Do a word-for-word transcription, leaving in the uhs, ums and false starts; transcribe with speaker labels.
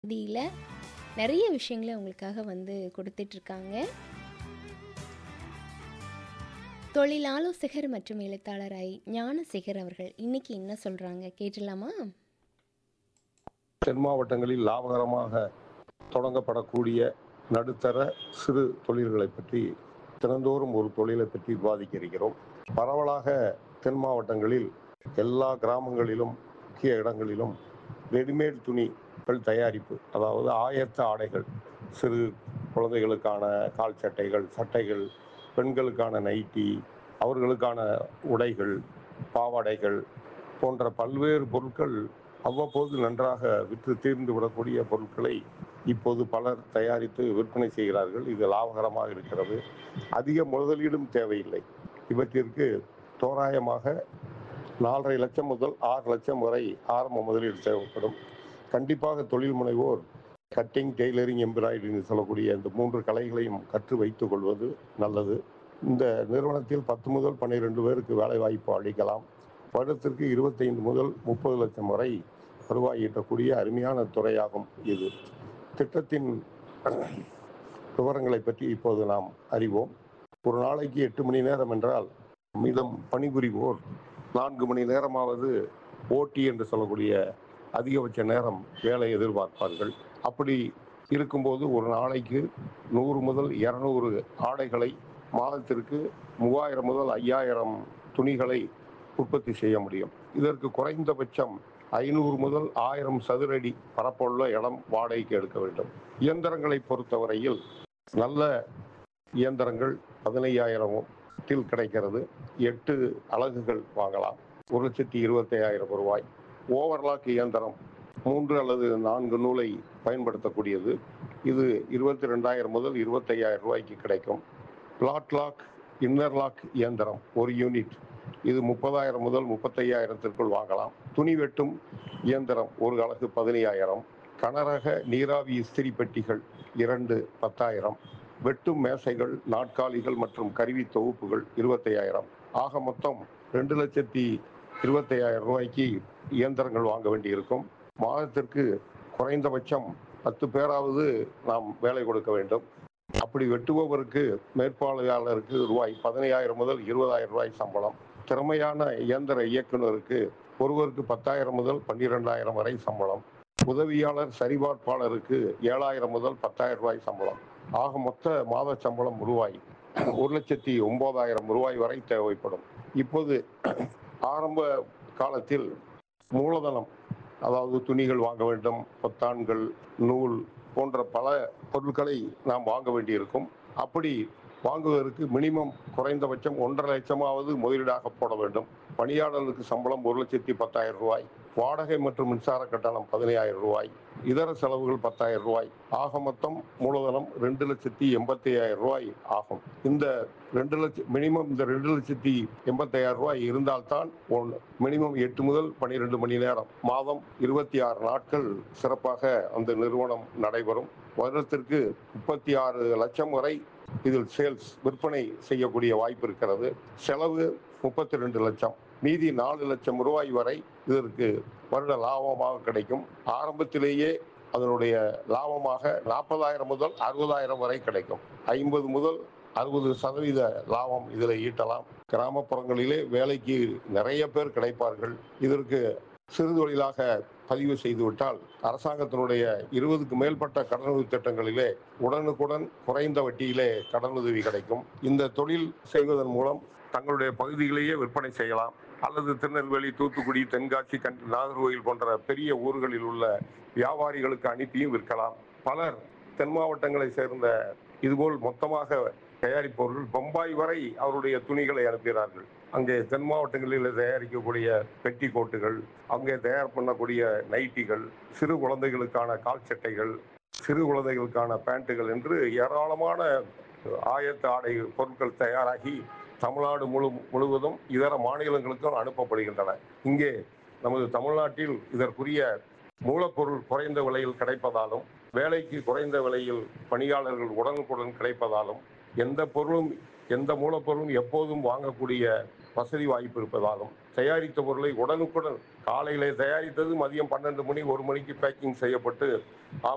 Speaker 1: பகுதியில் நிறைய விஷயங்களை உங்களுக்காக வந்து கொடுத்துட்ருக்காங்க. தொழில் ஆலோசகர் மற்றும் எழுத்தாளர் ஐ ஞானசேகர் அவர்கள் இன்னைக்கு என்ன சொல்கிறாங்க கேட்டலாமா?
Speaker 2: தென் மாவட்டங்களில் லாபகரமாக தொடங்கப்படக்கூடிய நடுத்தர சிறு தொழில்களை பற்றி தினந்தோறும் ஒரு தொழிலை பற்றி விவாதிக்க இருக்கிறோம். பரவலாக தென் மாவட்டங்களில் எல்லா கிராமங்களிலும் முக்கிய இடங்களிலும் ரெடிமேட் துணிகள் தயாரிப்பு, அதாவது ஆயத்த ஆடைகள், சிறு குழந்தைகளுக்கான கால் சட்டைகள், சட்டைகள், பெண்களுக்கான நைட்டி, அவர்களுக்கான உடைகள், பாவாடைகள் போன்ற பல்வேறு பொருட்கள் அவ்வப்போது நன்றாக விற்று தீர்ந்து விடக்கூடிய பொருட்களை இப்போது பலர் தயாரித்து விற்பனை செய்கிறார்கள். இது லாபகரமாக இருக்கிறது. அதிக முதலீடும் தேவையில்லை. இவற்றிற்கு தோராயமாக நாலரை லட்சம் முதல் ஆறு லட்சம் வரை ஆரம்ப முதலீடு தேவைப்படும். கண்டிப்பாக தொழில் முனைவோர் கட்டிங், டெய்லரிங், எம்பிராய்டரிங் சொல்லக்கூடிய இந்த மூன்று கலைகளையும் கற்று வைத்துக் கொள்வது நல்லது. இந்த நிறுவனத்தில் பத்து முதல் பன்னிரெண்டு பேருக்கு வேலை வாய்ப்பு அளிக்கலாம். வருடத்திற்கு இருபத்தைந்து முதல் முப்பது லட்சம் வரை வருவாய் ஈட்டக்கூடிய அருமையான துறையாகும் இது. திட்டத்தின் விவரங்களை பற்றி இப்போது நாம் அறிவோம். ஒரு நாளைக்கு எட்டு மணி நேரம் என்றால் மீதம் பணிபுரிவோர் நான்கு மணி நேரமாவது ஓட்டி என்று சொல்லக்கூடிய அதிகபட்ச நேரம் வேலை எதிர்பார்ப்பார்கள். அப்படி இருக்கும்போது ஒரு நாளைக்கு நூறு முதல் இருநூறு ஆடைகளை, மாதத்திற்கு மூவாயிரம் முதல் ஐயாயிரம் துணிகளை உற்பத்தி செய்ய முடியும். இதற்கு குறைந்தபட்சம் ஐநூறு முதல் ஆயிரம் சதுரடி பரப்புள்ள இடம் வாடகைக்கு எடுக்க வேண்டும். இயந்திரங்களை பொறுத்தவரையில் நல்ல இயந்திரங்கள் பதினையாயிரத்தில் கிடைக்கிறது. எட்டு அலகுகள் வாங்கலாம். ஒரு லட்சத்தி இருபத்தி ஐயாயிரம் ரூபாய். ஓவர்லாக் இயந்திரம் மூன்று அல்லது நான்கு நூலை பயன்படுத்தக்கூடியது. இது இருபத்தி ரெண்டாயிரம் முதல் இருபத்தி ஐயாயிரம் ரூபாய்க்கு கிடைக்கும். பிளாட் லாக், இன்னர் லாக் இயந்திரம் ஒரு யூனிட், இது முப்பதாயிரம் முதல் முப்பத்தையாயிரத்திற்குள் வாங்கலாம். துணி வெட்டும் இயந்திரம் ஒரு அலகு பதினையாயிரம். கனரக நீராவி இஸ்திரி பெட்டிகள் இரண்டு பத்தாயிரம். வெட்டும் மேசைகள், நாற்காலிகள் மற்றும் கருவி தொகுப்புகள் இருபத்தையாயிரம். ஆக மொத்தம் ரெண்டு லட்சத்தி இருபத்தி ஐயாயிரம் ரூபாய்க்கு இயந்திரங்கள் வாங்க வேண்டியிருக்கும். மாதத்திற்கு குறைந்தபட்சம் பத்து பேராவது நாம் வேலை கொடுக்க வேண்டும். அப்படி வெட்டுபவருக்கு, மேற்பார்வையாளருக்கு ரூபாய் பதினையாயிரம் முதல் இருபதாயிரம் ரூபாய் சம்பளம். திறமையான இயந்திர இயக்குநருக்கு ஒருவருக்கு பத்தாயிரம் முதல் பன்னிரெண்டாயிரம் வரை சம்பளம். உதவியாளர் சரிபார்ப்பாளருக்கு ஏழாயிரம் முதல் பத்தாயிரம் ரூபாய் சம்பளம். ஆக மொத்த மாத சம்பளம் ரூபாய் ஒரு லட்சத்தி ஒன்பதாயிரம் ரூபாய் வரை தேவைப்படும். இப்போது ஆரம்ப காலத்தில் மூலதனம், அதாவது துணிகள் வாங்க வேண்டும், பொத்தான்கள், நூல் போன்ற பல பொருட்களை நாம் வாங்க வேண்டியிருக்கும். அப்படி வாங்குவதற்கு மினிமம் குறைந்தபட்சம் ஒன்றரை லட்சமாவது முதலீடாக போட வேண்டும். பணியாளர்களுக்கு சம்பளம் ஒரு லட்சத்தி பத்தாயிரம் ரூபாய், வாடகை மற்றும் மின்சார கட்டணம் பதினையாயிரம் ரூபாய், இதர செலவுகள் பத்தாயிரம் ரூபாய். ஆக மொத்தம் மூலதனம் ரெண்டு லட்சத்தி எண்பத்தி ஐயாயிரம் ரூபாய் ஆகும். இந்த ரெண்டு லட்சம் மினிமம் இந்த ரெண்டு லட்சத்தி எண்பத்தி ஐயாயிரம் ரூபாய் இருந்தால்தான் ஒன்று மினிமம் எட்டு முதல் பன்னிரெண்டு மணி நேரம் மாதம் இருபத்தி ஆறு நாட்கள் சிறப்பாக அந்த நிறுவனம் நடைபெறும். வருடத்திற்கு முப்பத்தி ஆறு லட்சம் வரை இதில் சேல்ஸ் விற்பனை செய்யக்கூடிய வாய்ப்பு இருக்கிறது. செலவு முப்பத்தி ரெண்டு லட்சம், மீதி நாலு லட்சம் ரூபாய் வரை இதற்கு வருட லாபமாக கிடைக்கும். ஆரம்பத்திலேயே அதனுடைய லாபமாக நாற்பதாயிரம் முதல் அறுபதாயிரம் வரை கிடைக்கும். ஐம்பது முதல் அறுபது சதவீத லாபம் இதில் ஈட்டலாம். கிராமப்புறங்களிலே வேலைக்கு நிறைய பேர் கிடைப்பார்கள். இதற்கு சிறு தொழிலாக பதிவு செய்துவிட்டால் அரசாங்கத்தினுடைய இருபதுக்கு மேற்பட்ட கடனுதவி திட்டங்களிலே உடனுக்குடன் குறைந்த வட்டியிலே கடனுதவி கிடைக்கும். இந்த தொழில் செய்வதன் மூலம் தங்களுடைய பகுதியிலேயே விற்பனை செய்யலாம். அல்லது திருநெல்வேலி, தூத்துக்குடி, தென்காசி, நாகர்கோவில் போன்ற பெரிய ஊர்களில் உள்ள வியாபாரிகளுக்கு அனுப்பியும் விற்கலாம். பலர் தென் மாவட்டங்களை சேர்ந்த இதுபோல் மொத்தமாக தயாரிப்பவர்கள் பம்பாய் வரை அவருடைய துணிகளை அனுப்புகிறார்கள். அங்கே தென் மாவட்டங்களில் தயாரிக்கக்கூடிய பெட்டி கோட்டுகள், அங்கே தயார் பண்ணக்கூடிய நைட்டிகள், சிறு குழந்தைகளுக்கான கால் சட்டைகள், சிறு குழந்தைகளுக்கான பேண்ட்டுகள் என்று ஏராளமான ஆயத்த ஆடை பொருட்கள் தயாராகி தமிழ்நாடு முழு முழுவதும் இதர மாநிலங்களுக்கும் அனுப்பப்படுகின்றன. இங்கே நமது தமிழ்நாட்டில் இதற்குரிய மூலப்பொருள் குறைந்த விலையில் கிடைப்பதாலும், வேலைக்கு குறைந்த விலையில் பணியாளர்கள் உடனுக்குடன் கிடைப்பதாலும், எந்த பொருளும் எந்த மூலப்பொருளும் எப்போதும் வாங்கக்கூடிய வசதி வாய்ப்பு இருப்பதாலும், தயாரித்த பொருளை உடனுக்குடன் காலையிலே தயாரித்தது மதியம் பன்னெண்டு மணி ஒரு மணிக்கு பேக்கிங் செய்யப்பட்டு